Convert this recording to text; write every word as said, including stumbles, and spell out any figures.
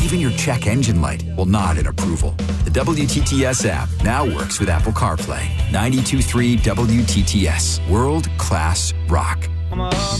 Even your check engine light will nod in approval. The W T T S app now works with Apple CarPlay. ninety-two point three W T T S. World class rock.